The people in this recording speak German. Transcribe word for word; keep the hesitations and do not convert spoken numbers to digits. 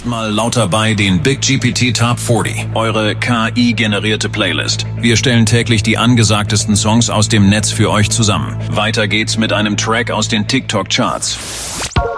Mal lauter bei den Big G P T Top vierzig, eure K I-generierte Playlist. Wir stellen täglich die angesagtesten Songs aus dem Netz für euch zusammen. Weiter geht's mit einem Track aus den TikTok-Charts.